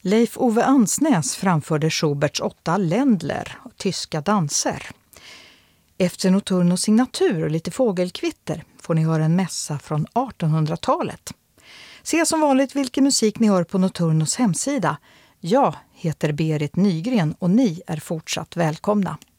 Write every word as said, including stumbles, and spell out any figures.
Leif Ove Ansnäs framförde Schuberts åtta Ländler och tyska danser. Efter Notturnos signatur och lite fågelkvitter får ni höra en mässa från artonhundratalet. Se som vanligt vilken musik ni hör på Notturnos hemsida. Jag heter Berit Nygren och ni är fortsatt välkomna.